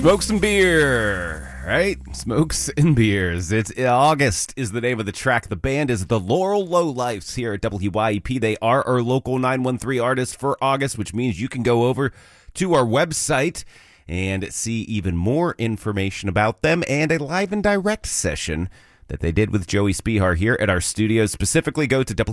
Smokes and beer, right? Smokes and beers. It's August is the name of the track. The band is the Laurel Lowlifes here at WYEP. They are our local 913 artists for August, which means you can go over to our website and see even more information about them and a live and direct session that they did with Joey Spihar here at our studios. Specifically, go to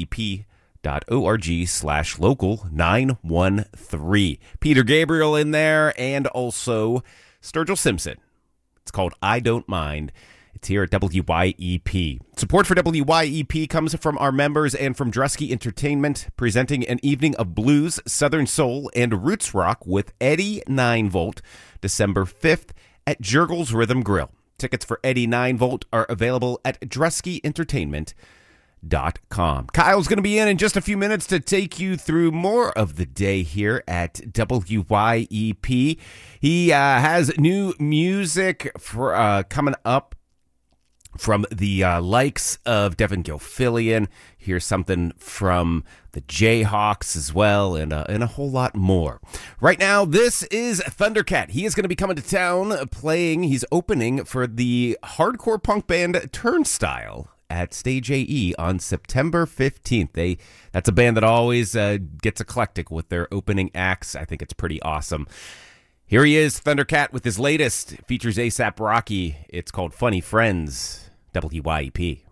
WYEP.org/local913. Peter Gabriel in there and also Sturgill Simpson. It's called I Don't Mind. It's here at WYEP. Support for WYEP comes from our members and from Dresky Entertainment, presenting an evening of blues, southern soul, and roots rock with Eddie 9V, December 5th at Jurgles Rhythm Grill. Tickets for Eddie 9V are available at DreskyEntertainment.com. Kyle's going to be in just a few minutes to take you through more of the day here at WYEP. He has new music for coming up from the likes of Devin Gilfillian. Here's something from the Jayhawks as well, and a whole lot more. Right now, this is Thundercat. He is going to be coming to town playing. He's opening for the hardcore punk band Turnstile at Stage AE on September 15th. That's a band that always gets eclectic with their opening acts. I think it's pretty awesome. Here he is, Thundercat, with his latest. It features A$AP Rocky. It's called Funny Friends. WYEP.